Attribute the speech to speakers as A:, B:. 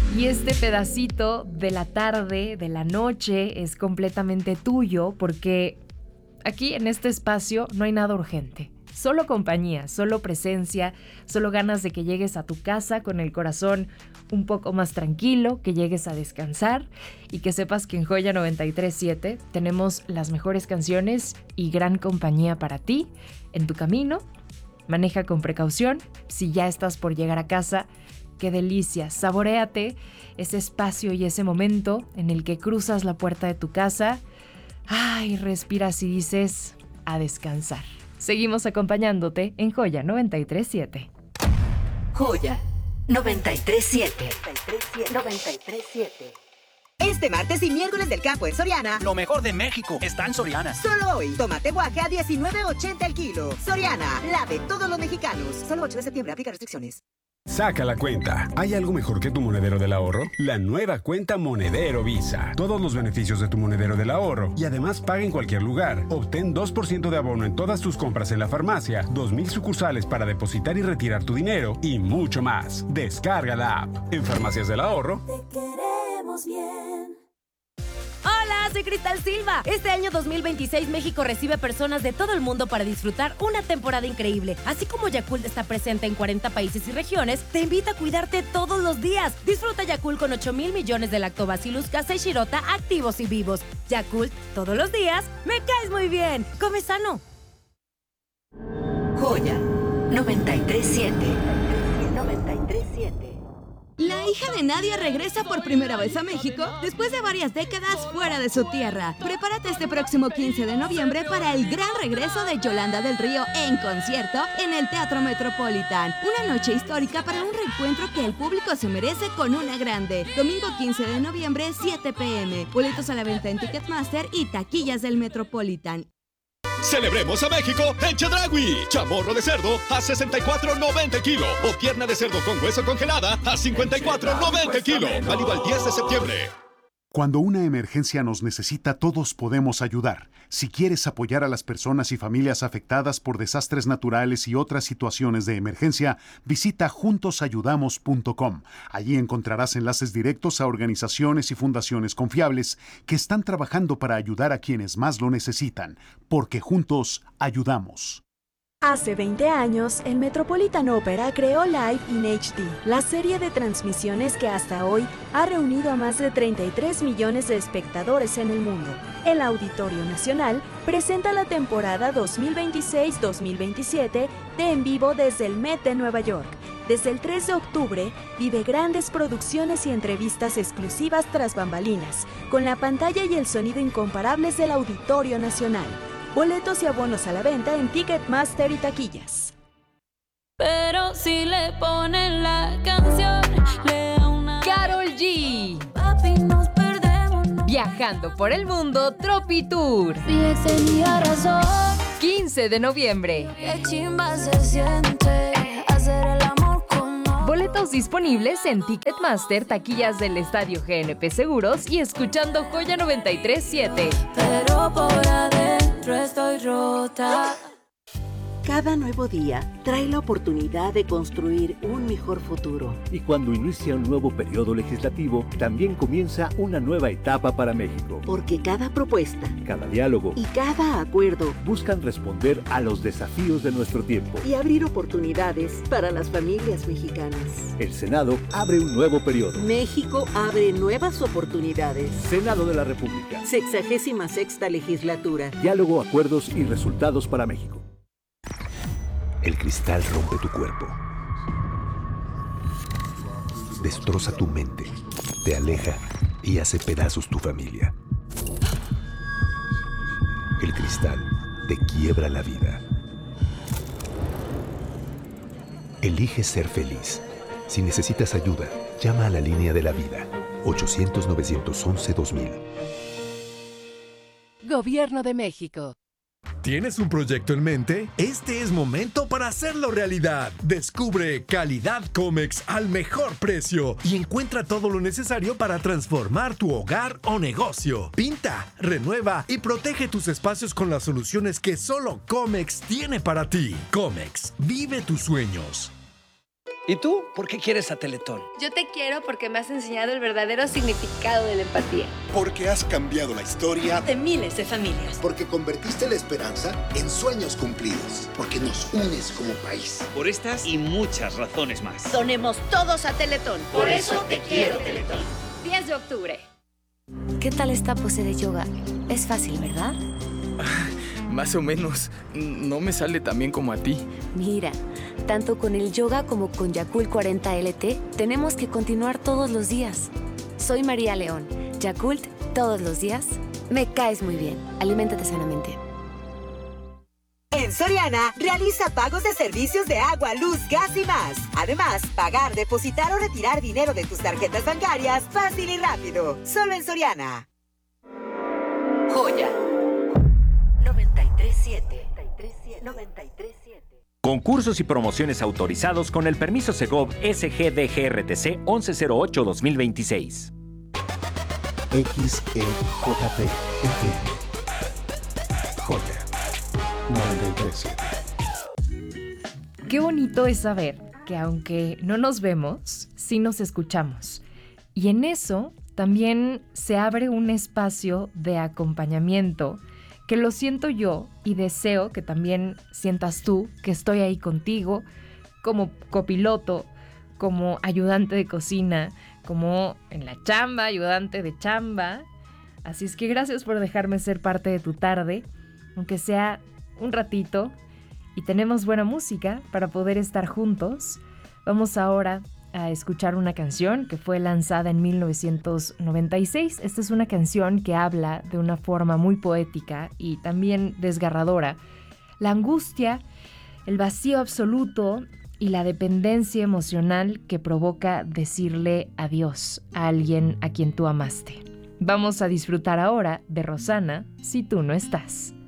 A: Y este pedacito de la tarde, de la noche, es completamente tuyo porque aquí en este espacio no hay nada urgente. Solo compañía, solo presencia, solo ganas de que llegues a tu casa con el corazón un poco más tranquilo, que llegues a descansar y que sepas que en Joya 93.7 tenemos las mejores canciones y gran compañía para ti en tu camino. Maneja con precaución. Si ya estás por llegar a casa, qué delicia. Saboréate ese espacio y ese momento en el que cruzas la puerta de tu casa. Ay, respiras y dices a descansar. Seguimos acompañándote en Joya 93.7.
B: Joya 93.7. 93.7.
C: Este martes y miércoles del campo en Soriana,
D: lo mejor de México está en Soriana.
C: Solo hoy, tomate guaje a $19.80 el kilo. Soriana, la de todos los mexicanos. Solo 8 de septiembre, aplica restricciones.
E: Saca la cuenta. ¿Hay algo mejor que tu monedero del ahorro? La nueva cuenta Monedero Visa. Todos los beneficios de tu monedero del ahorro y además paga en cualquier lugar. Obtén 2% de abono en todas tus compras en la farmacia, 2,000 sucursales para depositar y retirar tu dinero y mucho más. Descarga la app. En Farmacias del Ahorro.
B: Te queremos bien.
F: Hola, soy Cristal Silva. Este año 2026 México recibe personas de todo el mundo para disfrutar una temporada increíble. Así como Yakult está presente en 40 países y regiones, te invita a cuidarte todos los días. Disfruta Yakult con 8,000 millones de Lactobacillus casei shirota activos y vivos. Yakult, todos los días, me caes muy bien. Come sano.
B: Joya 93.7. 93.7.
G: La hija de Nadia regresa por primera vez a México después de varias décadas fuera de su tierra. Prepárate este próximo 15 de noviembre para el gran regreso de Yolanda del Río en concierto en el Teatro Metropolitan. Una noche histórica para un reencuentro que el público se merece con una grande. Domingo 15 de noviembre, 7 p.m. Boletos a la venta en Ticketmaster y taquillas del Metropolitan.
H: ¡Celebremos a México en Chedraui! Chamorro de cerdo a $64.90 el kilo. O pierna de cerdo con hueso congelada a $54.90 el kilo. Válido al 10 de septiembre.
I: Cuando una emergencia nos necesita, todos podemos ayudar. Si quieres apoyar a las personas y familias afectadas por desastres naturales y otras situaciones de emergencia, visita juntosayudamos.com. Allí encontrarás enlaces directos a organizaciones y fundaciones confiables que están trabajando para ayudar a quienes más lo necesitan, porque juntos ayudamos.
J: Hace 20 años, el Metropolitan Opera creó Live in HD, la serie de transmisiones que hasta hoy ha reunido a más de 33 millones de espectadores en el mundo. El Auditorio Nacional presenta la temporada 2026-2027 de En Vivo desde el Met de Nueva York. Desde el 3 de octubre, vive grandes producciones y entrevistas exclusivas tras bambalinas, con la pantalla y el sonido incomparables del Auditorio Nacional. Boletos y abonos a la venta en Ticketmaster y taquillas.
K: Pero si le ponen la canción, le da una...
A: Karol G.
K: Papi, nos perdemos. No.
A: Viajando por el mundo, Tropi Tour.
K: Si ex tenía razón.
A: 15 de noviembre.
K: Qué chimba se siente hacer el amor con otro.
A: Boletos disponibles en Ticketmaster, taquillas del Estadio GNP Seguros y escuchando Joya 93.7.
K: Pero por adentro estoy rota.
B: Cada nuevo día trae la oportunidad de construir un mejor futuro.
L: Y cuando inicia un nuevo periodo legislativo, también comienza una nueva etapa para México.
B: Porque cada propuesta,
L: cada diálogo
B: y cada acuerdo
L: buscan responder a los desafíos de nuestro tiempo
B: y abrir oportunidades para las familias mexicanas.
L: El Senado abre un nuevo periodo.
B: México abre nuevas oportunidades.
L: Senado de la República.
B: 66ª legislatura.
L: Diálogo, acuerdos y resultados para México.
M: El cristal rompe tu cuerpo, destroza tu mente, te aleja y hace pedazos tu familia. El cristal te quiebra la vida. Elige ser feliz. Si necesitas ayuda, llama a la línea de la vida, 800-911-2000.
N: Gobierno de México.
O: ¿Tienes un proyecto en mente? Este es momento para hacerlo realidad. Descubre Calidad Comex al mejor precio y encuentra todo lo necesario para transformar tu hogar o negocio. Pinta, renueva y protege tus espacios con las soluciones que solo Comex tiene para ti. Comex, vive tus sueños.
N: ¿Y tú? ¿Por qué quieres a Teletón?
P: Yo te quiero porque me has enseñado el verdadero significado de la empatía.
Q: Porque has cambiado la historia
P: de miles de familias.
Q: Porque convertiste la esperanza en sueños cumplidos. Porque nos unes como país.
D: Por estas y muchas razones más.
P: Donemos todos a Teletón.
R: Por eso te quiero, Teletón.
P: 10 de octubre.
S: ¿Qué tal esta pose de yoga? Es fácil, ¿verdad?
T: Más o menos. No me sale tan bien como a ti.
S: Mira, tanto con el yoga como con Yakult 40 LT, tenemos que continuar todos los días. Soy María León. Yakult, todos los días. Me caes muy bien. Aliméntate sanamente.
C: En Soriana, realiza pagos de servicios de agua, luz, gas y más. Además, pagar, depositar o retirar dinero de tus tarjetas bancarias fácil y rápido. Solo en Soriana.
B: Joya 93.7.
U: Concursos y promociones autorizados con el permiso Segov SGDGRTC 1108-2026.
V: XEJP FM. Joya 93.7.
A: Qué bonito es saber que aunque no nos vemos, sí nos escuchamos. Y en eso también se abre un espacio de acompañamiento que lo siento yo y deseo que también sientas tú que estoy ahí contigo como copiloto, como ayudante de cocina, como en la chamba, ayudante de chamba. Así es que gracias por dejarme ser parte de tu tarde, aunque sea un ratito, y tenemos buena música para poder estar juntos. Vamos ahora a escuchar una canción que fue lanzada en 1996. Esta es una canción que habla de una forma muy poética y también desgarradora. La angustia, el vacío absoluto y la dependencia emocional que provoca decirle adiós a alguien a quien tú amaste. Vamos a disfrutar ahora de Rosana, Si tú no estás.